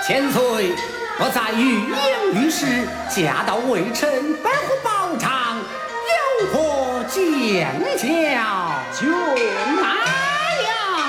千岁，我在御营御史，驾到微臣百户宝场，有何见教？ 君马。